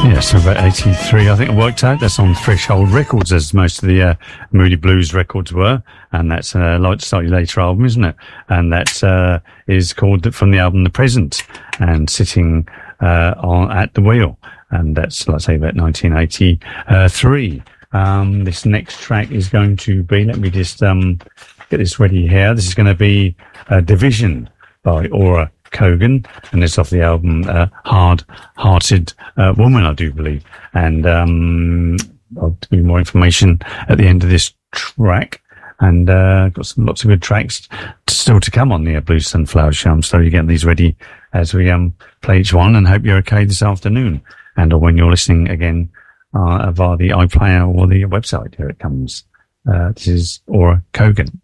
Yeah, so about 83, I think it worked out. That's on Threshold Records, as most of the Moody Blues records were. And that's a slightly later album, isn't it? And that is called from the album The Present and Sitting at the Wheel. And that's, like I say, about 1983. This next track is going to be, let me just get this ready here. This is going to be Division by Aura Kogan, and it's off the album Hard-Hearted Woman, I do believe. And I'll give you more information at the end of this track. And got lots of good tracks still to come on the Blue Sunflower Show. I'm slowly getting these ready as we play each one, and hope you're okay this afternoon. And or when you're listening again via the iPlayer or the website, here it comes. This is Aura Kogan.